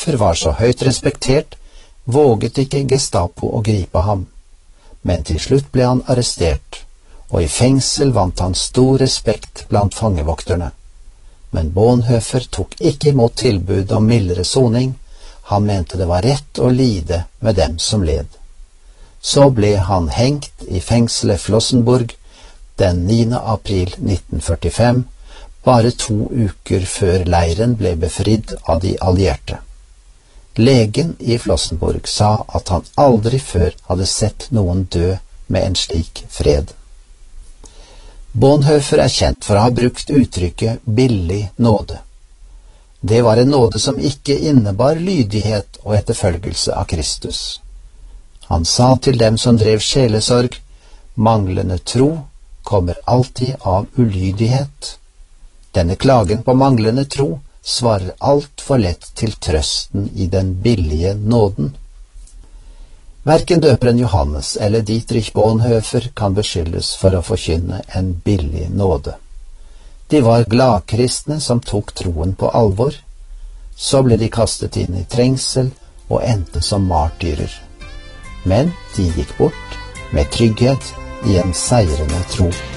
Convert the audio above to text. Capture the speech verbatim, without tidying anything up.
Bonhoeffer var så høyt respektert, våget ikke Gestapo å gripe ham, men til slutt ble han arrestert, og i fengsel vant han stor respekt blant fangevokterne. Men Bonhoeffer tok ikke imot tilbud om mildere soning. Han mente det var rett å lide med dem som led. Så ble han hengt i fengselet Flossenburg den niende april nitten førtifem, bare to uker før leiren ble befridd av de allierte. Legen i Flossenburg sa at han aldri før hadde sett noen dø med en slik fred. Bonhoeffer er kjent for å ha brukt uttrykket billig nåde. Det var en nåde som ikke innebar lydighet og etterfølgelse av Kristus. Han sa til dem som drev sjelesorg, manglende tro kommer alltid av ulydighet. Denne klagen på manglende tro svarer alt for lett til trøsten i den billige nåden. Hverken døperen Johannes eller Dietrich Bonhoeffer kan beskyldes for å forkynne en billig nåde. De var gladkristne som tok troen på alvor. Så ble de kastet inn i trengsel og endte som martyrer. Men de gikk bort med trygghet i en seirende tro.